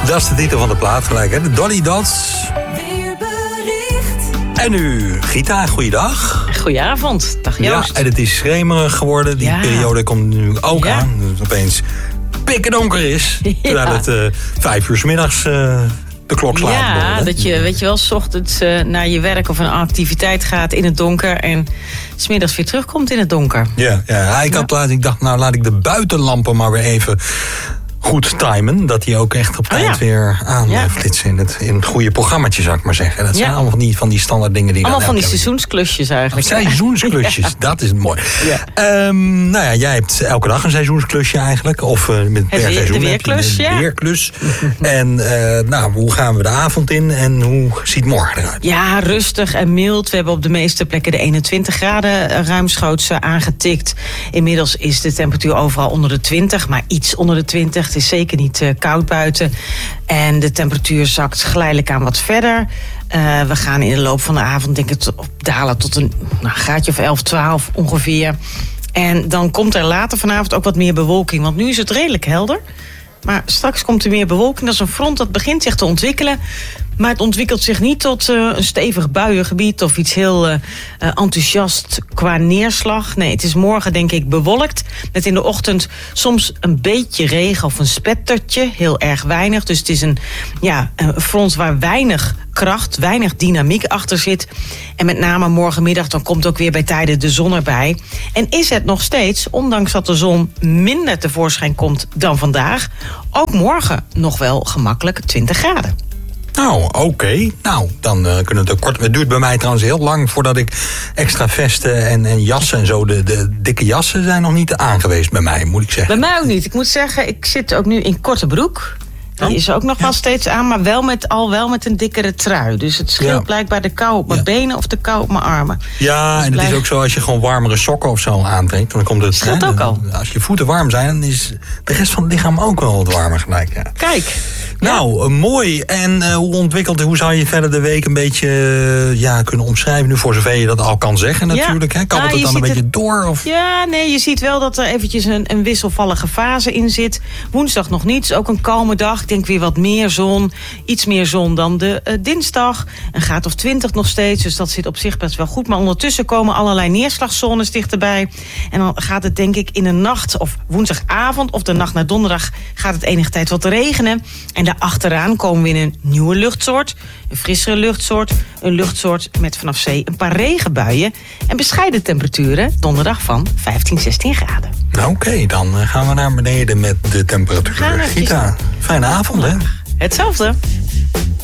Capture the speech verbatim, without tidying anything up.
Dat is de titel van de plaat gelijk, hè? De Dolly Dots. En nu, Gita, goeiedag. Goedenavond, dag Joost. Ja, en het is schemerig geworden. Die ja. periode komt nu ook ja. aan. Dus opeens pikken donker is. Ja. Terwijl het uh, vijf uur 's middags uh, de klok slaat. Ja, worden, dat je, weet je wel, 's ochtends uh, naar je werk of een activiteit gaat in het donker. En 's middags weer terugkomt in het donker. Ja, ja ik, had, ja. ik dacht, nou laat ik de buitenlampen maar weer even goed timen. Dat die ook echt op tijd oh ja. weer aanflitsen ja. in, het, in het goede programmaatje, zou ik maar zeggen. Dat zijn ja. allemaal van die, van die standaard dingen die allemaal dan van die seizoensklusjes eigenlijk. Seizoensklusjes, ja. dat is mooi. Ja. Um, nou ja, jij hebt elke dag een seizoensklusje eigenlijk. Of uh, met per weer, seizoen de weerklus, heb je een ja. weerklus. En uh, nou, hoe gaan we de avond in en hoe ziet morgen eruit? Ja, rustig en mild. We hebben op de meeste plekken de eenentwintig graden ruimschoots aangetikt. Inmiddels is de temperatuur overal onder de twintig, maar iets onder de twintig. Het is zeker niet uh, koud buiten. En de temperatuur zakt geleidelijk aan wat verder. Uh, we gaan in de loop van de avond denk ik dalen tot een nou, graadje of elf, twaalf ongeveer. En dan komt er later vanavond ook wat meer bewolking. Want nu is het redelijk helder. Maar straks komt er meer bewolking. Dat is een front dat begint zich te ontwikkelen. Maar het ontwikkelt zich niet tot uh, een stevig buiengebied of iets heel uh, uh, enthousiast qua neerslag. Nee, het is morgen denk ik bewolkt. Met in de ochtend soms een beetje regen of een spettertje. Heel erg weinig. Dus het is een, ja, een front waar weinig kracht, weinig dynamiek achter zit. En met name morgenmiddag, dan komt ook weer bij tijden de zon erbij. En is het nog steeds, ondanks dat de zon minder tevoorschijn komt dan vandaag, ook morgen nog wel gemakkelijk twintig graden. Nou, oké. Okay. Nou, dan uh, kunnen we het ook kort. Het duurt bij mij trouwens heel lang voordat ik extra vesten en, en jassen en zo. De, de dikke jassen zijn nog niet aangeweest bij mij, moet ik zeggen. Bij mij ook niet. Ik moet zeggen, ik zit ook nu in korte broek. Die oh, is ook nog ja. wel steeds aan, maar wel met, al wel met een dikkere trui. Dus het scheelt ja. blijkbaar de kou op mijn ja. benen of de kou op mijn armen. Ja, dus en blijf... het is ook zo als je gewoon warmere sokken of zo aantrekt. Dan komt het scheelt hè, ook al. Als je voeten warm zijn, dan is de rest van het lichaam ook wel wat warmer gelijk. Ja. Kijk. Nou, ja. mooi. En uh, hoe ontwikkelt, hoe zou je verder de week een beetje uh, ja, kunnen omschrijven? Nu voor zover je dat al kan zeggen natuurlijk. Ja. Hè? Kan nou, het dan een beetje het... door? Of? Ja, nee, je ziet wel dat er eventjes een, een wisselvallige fase in zit. Woensdag nog niets, ook een kalme dag. Ik denk weer wat meer zon. Iets meer zon dan de uh, dinsdag. Een graad of twintig nog steeds, dus dat zit op zich best wel goed. Maar ondertussen komen allerlei neerslagzones dichterbij. En dan gaat het denk ik in de nacht of woensdagavond of de nacht naar donderdag gaat het enige tijd wat regenen. En daarachteraan komen we in een nieuwe luchtsoort. Een frissere luchtsoort. Een luchtsoort met vanaf zee een paar regenbuien. En bescheiden temperaturen donderdag van vijftien, zestien graden. Nou, oké, okay, dan gaan we naar beneden met de temperatuur. Gita, fijne avond, hè? Hetzelfde.